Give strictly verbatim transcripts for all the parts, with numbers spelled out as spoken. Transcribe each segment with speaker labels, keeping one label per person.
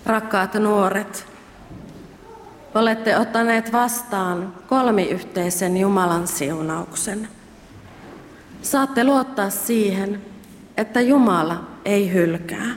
Speaker 1: Rakkaat nuoret, olette ottaneet vastaan kolmiyhteisen Jumalan siunauksen. Saatte luottaa siihen, että Jumala ei hylkää.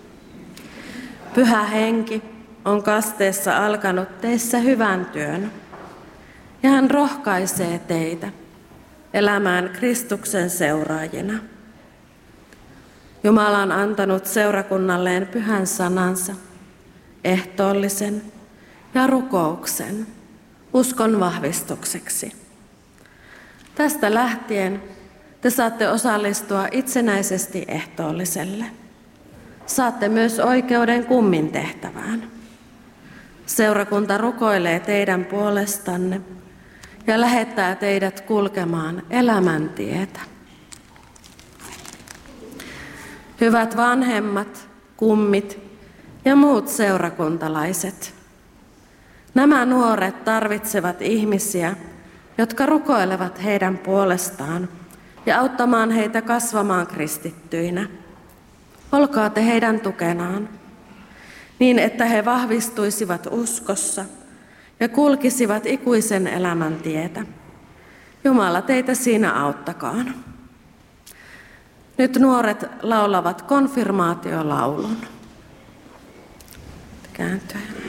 Speaker 1: Pyhä Henki on kasteessa alkanut teissä hyvän työn, ja hän rohkaisee teitä elämään Kristuksen seuraajina. Jumala on antanut seurakunnalleen pyhän sanansa, ehtoollisen ja rukouksen uskon vahvistukseksi. Tästä lähtien te saatte osallistua itsenäisesti ehtoolliselle. Saatte myös oikeuden kummin tehtävään. Seurakunta rukoilee teidän puolestanne ja lähettää teidät kulkemaan elämäntietä. Hyvät vanhemmat, kummit ja muut seurakuntalaiset, nämä nuoret tarvitsevat ihmisiä, jotka rukoilevat heidän puolestaan ja auttamaan heitä kasvamaan kristittyinä. Olkaa te heidän tukenaan, niin että he vahvistuisivat uskossa ja kulkisivat ikuisen elämän tietä. Jumala teitä siinä auttakaan. Nyt nuoret laulavat konfirmaatiolaulun. Kääntyä.